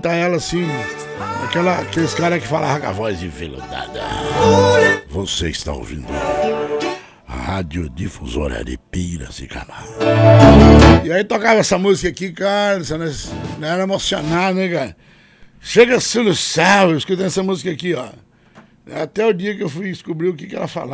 escutar ela assim, aqueles caras que falavam com a voz enveludada. Você está ouvindo a Radiodifusora de Piracicaba. E aí tocava essa música aqui, cara, não era emocionado, né, cara? Chega-se no céu, escutando essa música aqui, ó. Até o dia que eu fui descobrir o que ela falava.